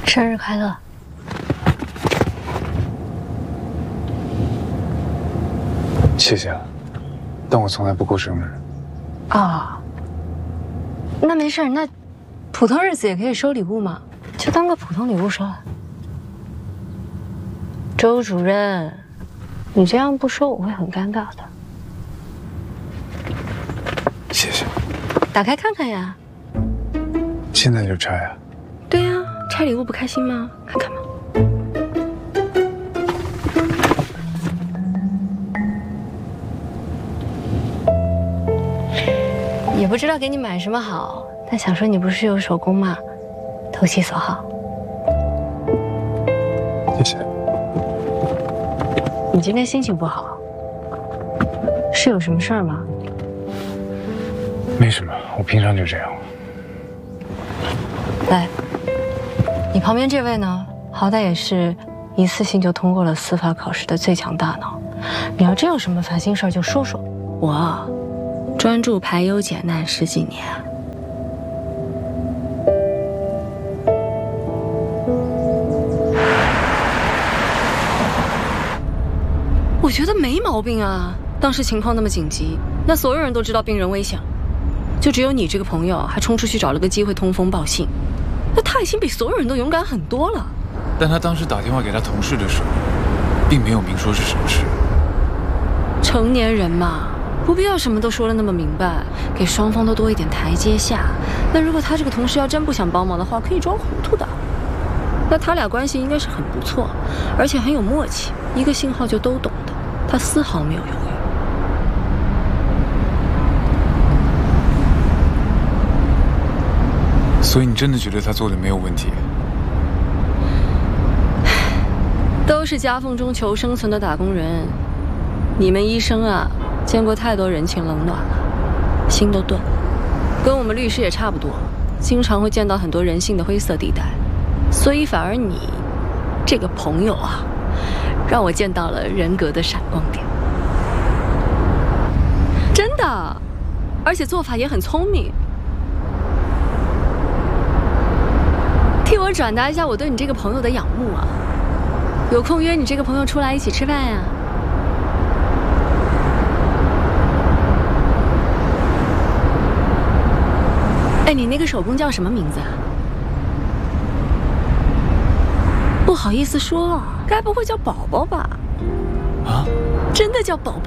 生日快乐！ 谢谢啊，但我从来不过生日。 啊，那没事，那普通日子也可以收礼物嘛，就当个普通礼物收了。周主任，你这样不收我会很尴尬的。 谢谢。 打开看看呀。 现在就拆啊？ 对呀，拆礼物不开心吗？看看嘛。也不知道给你买什么好，但想说你不是有手工吗？投其所好。 谢谢。 你今天心情不好，是有什么事儿吗？ 没什么，我平常就这样。 来，你旁边这位呢，好歹也是一次性就通过了司法考试的最强大脑。你要真有什么烦心事儿就说说，我啊，专注排忧解难10几年。我觉得没毛病啊，当时情况那么紧急，那所有人都知道病人危险，就只有你这个朋友还冲出去找了个机会通风报信，那他已经比所有人都勇敢很多了。 但他当时打电话给他同事的时候，并没有明说是什么事。 成年人嘛，不必要什么都说得那么明白，给双方都多一点台阶下。那如果他这个同事要真不想帮忙的话，可以装糊涂的。那他俩关系应该是很不错，而且很有默契，一个信号就都懂的，他丝毫没有犹豫。 所以你真的觉得他做的没有问题？ 都是夹缝中求生存的打工人，你们医生啊，见过太多人情冷暖了，心都钝。跟我们律师也差不多，经常会见到很多人性的灰色地带，所以反而你这个朋友啊，让我见到了人格的闪光点。真的，而且做法也很聪明。替我转达一下我对你这个朋友的仰慕啊！有空约你这个朋友出来一起吃饭呀。哎，你那个手工叫什么名字啊？不好意思说，该不会叫宝宝吧？ 啊？ 真的叫宝宝？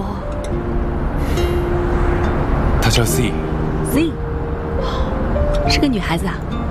他叫 Z。 Z，是个女孩子啊？